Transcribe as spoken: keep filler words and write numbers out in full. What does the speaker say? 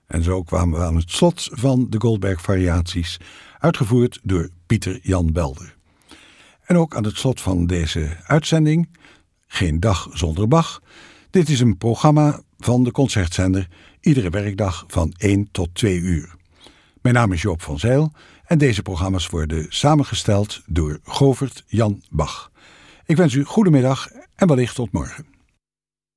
En zo kwamen we aan het slot van de Goldberg-variaties, uitgevoerd door Pieter Jan Belder. En ook aan het slot van deze uitzending, Geen dag zonder Bach. Dit is een programma van de Concertzender, iedere werkdag van één tot twee uur. Mijn naam is Joop van Zijl en deze programma's worden samengesteld door Govert Jan Bach. Ik wens u goedemiddag en wellicht tot morgen.